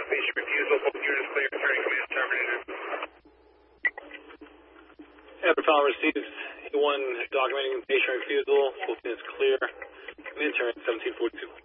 Patient refusal, both units clear, turning command terminated. After file received, E1 documenting patient refusal, both units clear, command terminated 1742.